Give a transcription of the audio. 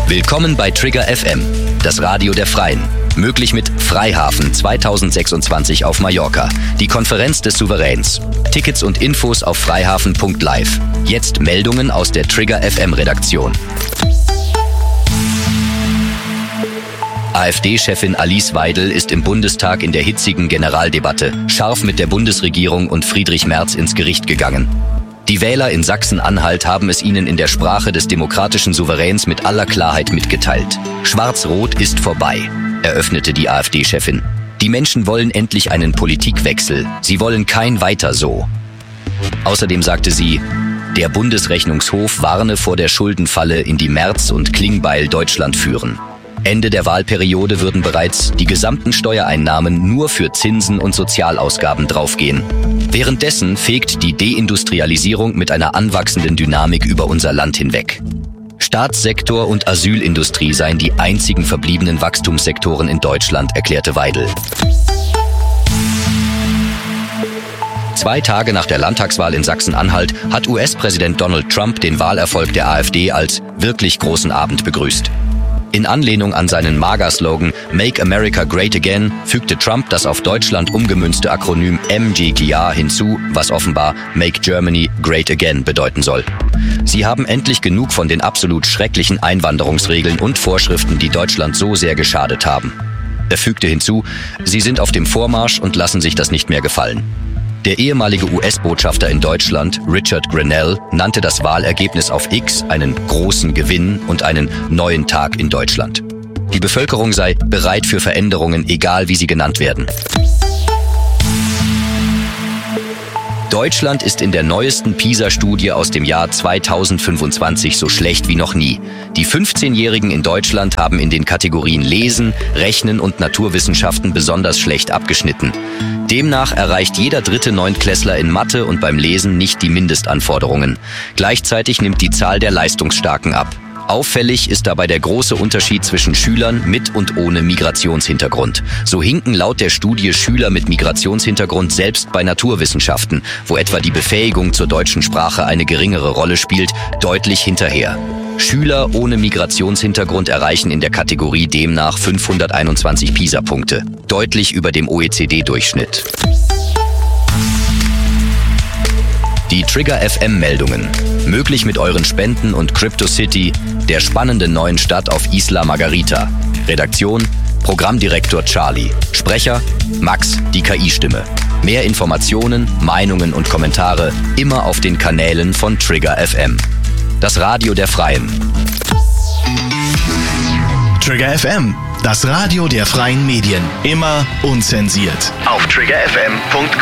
Willkommen bei Trigger FM, das Radio der Freien. Möglich mit Freihafen 2026 auf Mallorca, die Konferenz des Souveräns. Tickets und Infos auf freihafen.live. Jetzt Meldungen aus der Trigger FM Redaktion. AfD-Chefin Alice Weidel ist im Bundestag in der hitzigen Generaldebatte scharf mit der Bundesregierung und Friedrich Merz ins Gericht gegangen. Die Wähler in Sachsen-Anhalt haben es ihnen in der Sprache des demokratischen Souveräns mit aller Klarheit mitgeteilt. Schwarz-Rot ist vorbei, eröffnete die AfD-Chefin. Die Menschen wollen endlich einen Politikwechsel. Sie wollen kein Weiter so. Außerdem sagte sie, der Bundesrechnungshof warne vor der Schuldenfalle, in die Merz und Klingbeil Deutschland führen. Ende der Wahlperiode würden bereits die gesamten Steuereinnahmen nur für Zinsen und Sozialausgaben draufgehen. Währenddessen fegt die Deindustrialisierung mit einer anwachsenden Dynamik über unser Land hinweg. Staatssektor und Asylindustrie seien die einzigen verbliebenen Wachstumssektoren in Deutschland, erklärte Weidel. 2 Tage nach der Landtagswahl in Sachsen-Anhalt hat US-Präsident Donald Trump den Wahlerfolg der AfD als wirklich großen Abend begrüßt. In Anlehnung an seinen MAGA-Slogan Make America Great Again fügte Trump das auf Deutschland umgemünzte Akronym MGGR hinzu, was offenbar Make Germany Great Again bedeuten soll. Sie haben endlich genug von den absolut schrecklichen Einwanderungsregeln und Vorschriften, die Deutschland so sehr geschadet haben. Er fügte hinzu, sie sind auf dem Vormarsch und lassen sich das nicht mehr gefallen. Der ehemalige US-Botschafter in Deutschland, Richard Grenell, nannte das Wahlergebnis auf X einen großen Gewinn und einen neuen Tag in Deutschland. Die Bevölkerung sei bereit für Veränderungen, egal wie sie genannt werden. Deutschland ist in der neuesten PISA-Studie aus dem Jahr 2025 so schlecht wie noch nie. Die 15-Jährigen in Deutschland haben in den Kategorien Lesen, Rechnen und Naturwissenschaften besonders schlecht abgeschnitten. Demnach erreicht jeder dritte Neuntklässler in Mathe und beim Lesen nicht die Mindestanforderungen. Gleichzeitig nimmt die Zahl der Leistungsstarken ab. Auffällig ist dabei der große Unterschied zwischen Schülern mit und ohne Migrationshintergrund. So hinken laut der Studie Schüler mit Migrationshintergrund selbst bei Naturwissenschaften, wo etwa die Befähigung zur deutschen Sprache eine geringere Rolle spielt, deutlich hinterher. Schüler ohne Migrationshintergrund erreichen in der Kategorie demnach 521 PISA-Punkte, deutlich über dem OECD-Durchschnitt. Die Trigger FM-Meldungen. Möglich mit euren Spenden und CryptoCity, der spannenden neuen Stadt auf Isla Margarita. Redaktion: Programmdirektor Charlie. Sprecher: Max, die KI-Stimme. Mehr Informationen, Meinungen und Kommentare immer auf den Kanälen von Trigger FM. Das Radio der Freien. Trigger FM, das Radio der freien Medien. Immer unzensiert. Auf triggerfm.com.